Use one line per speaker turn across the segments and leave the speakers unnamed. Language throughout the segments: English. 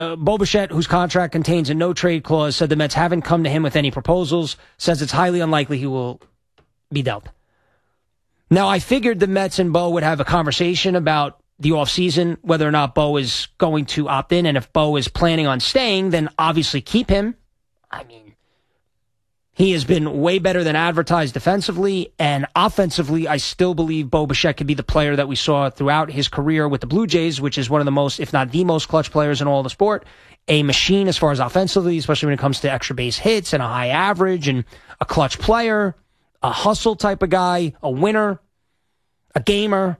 Bo Bichette, whose contract contains a no-trade clause, said the Mets haven't come to him with any proposals, says it's highly unlikely he will be dealt. Now, I figured the Mets and Bo would have a conversation about the offseason, whether or not Bo is going to opt in, and if Bo is planning on staying, then obviously keep him. I mean, he has been way better than advertised defensively, and offensively, I still believe Bo Bichette could be the player that we saw throughout his career with the Blue Jays, which is one of the most, if not the most clutch players in all the sport. A machine as far as offensively, especially when it comes to extra base hits and a high average and a clutch player, a hustle type of guy, a winner, a gamer.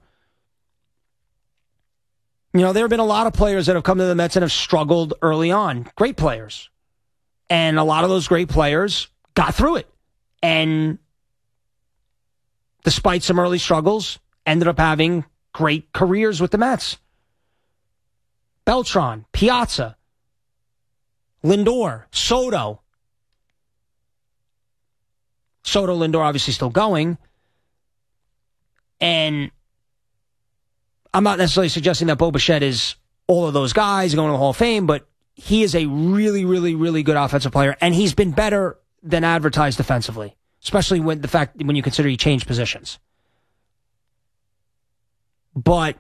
You know, there have been a lot of players that have come to the Mets and have struggled early on. Great players. And a lot of those great players got through it. And despite some early struggles, ended up having great careers with the Mets. Beltran, Piazza, Lindor, Soto. Soto, Lindor obviously still going. And I'm not necessarily suggesting that Bo Bichette is all of those guys going to the Hall of Fame, but he is a really, really, really good offensive player, and he's been better than advertised defensively, especially when you consider he changed positions. But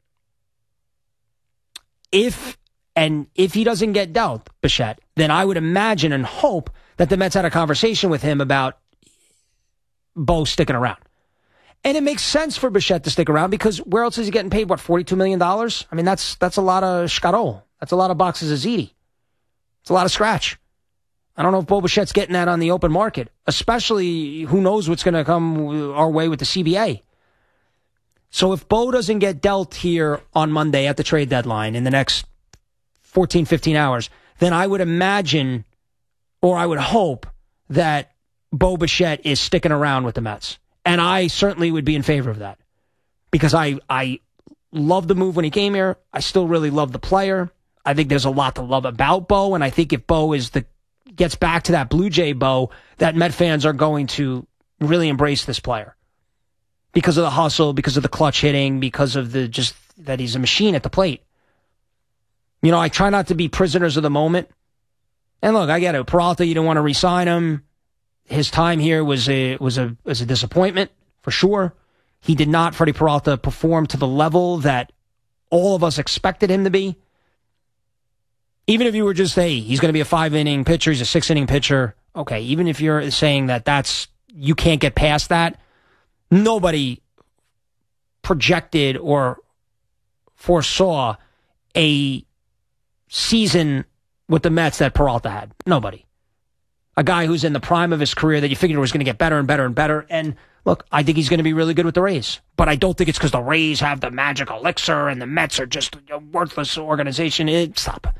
if he doesn't get dealt, Bichette, then I would imagine and hope that the Mets had a conversation with him about Bo sticking around. And it makes sense for Bichette to stick around because where else is he getting paid, what, $42 million? I mean, that's a lot of schkarol. That's a lot of boxes of ziti. It's a lot of scratch. I don't know if Bo Bichette's getting that on the open market, especially who knows what's going to come our way with the CBA. So if Bo doesn't get dealt here on Monday at the trade deadline in the next 14, 15 hours, then I would imagine, or I would hope, that Bo Bichette is sticking around with the Mets. And I certainly would be in favor of that because I love the move when he came here. I still really love the player. I think there's a lot to love about Bo, and I think if Bo gets back to that Blue Jay Bo, that Met fans are going to really embrace this player because of the hustle, because of the clutch hitting, because of that he's a machine at the plate. You know, I try not to be prisoners of the moment. And look, I get it. Peralta, you don't want to re-sign him. His time here was a disappointment, for sure. He did not, Freddie Peralta, perform to the level that all of us expected him to be. Even if you were just, hey, he's going to be a 5-inning pitcher, he's a 6-inning pitcher. Okay, even if you're saying that you can't get past that, nobody projected or foresaw a season with the Mets that Peralta had. Nobody. A guy who's in the prime of his career that you figured was going to get better and better and better. And look, I think he's going to be really good with the Rays. But I don't think it's because the Rays have the magic elixir and the Mets are just a worthless organization. Stop.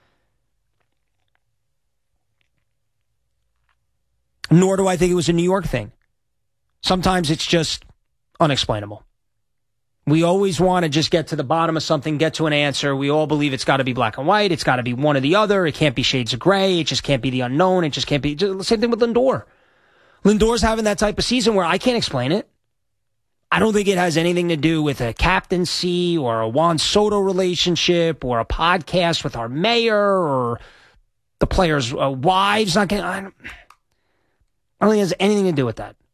Nor do I think it was a New York thing. Sometimes it's just unexplainable. We always want to just get to the bottom of something, get to an answer. We all believe it's got to be black and white. It's got to be one or the other. It can't be shades of gray. It just can't be the unknown. It just can't be. Same thing with Lindor. Lindor's having that type of season where I can't explain it. I don't think it has anything to do with a captaincy or a Juan Soto relationship or a podcast with our mayor or the players' wives. I don't think it has anything to do with that.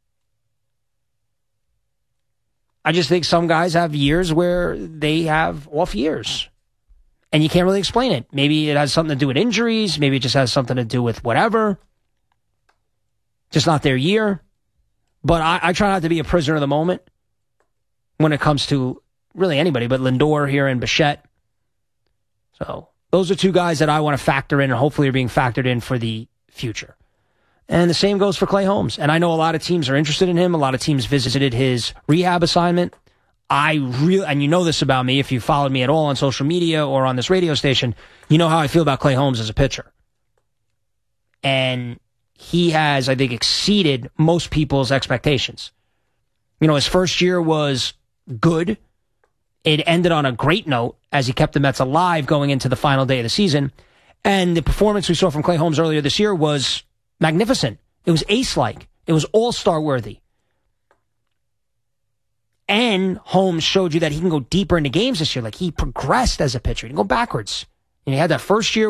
I just think some guys have years where they have off years. And you can't really explain it. Maybe it has something to do with injuries. Maybe it just has something to do with whatever. Just not their year. But I try not to be a prisoner of the moment when it comes to really anybody, but Lindor here and Bichette. So those are two guys that I want to factor in and hopefully are being factored in for the future. And the same goes for Clay Holmes. And I know a lot of teams are interested in him. A lot of teams visited his rehab assignment. And you know this about me, if you followed me at all on social media or on this radio station, you know how I feel about Clay Holmes as a pitcher. And he has, I think, exceeded most people's expectations. You know, his first year was good. It ended on a great note as he kept the Mets alive going into the final day of the season. And the performance we saw from Clay Holmes earlier this year was magnificent. It was ace-like. It was all-star worthy. And Holmes showed you that he can go deeper into games this year. Like, he progressed as a pitcher. He didn't go backwards. And he had that first year